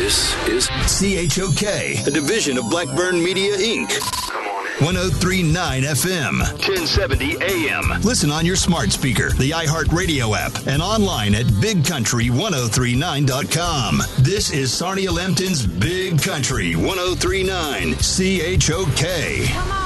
This is CHOK, a division of Blackburn Media, Inc. 103.9 FM, 1070 AM. Listen on your smart speaker, the iHeartRadio app, and online at BigCountry1039.com. This is Sarnia Lambton's Big Country 103.9 CHOK.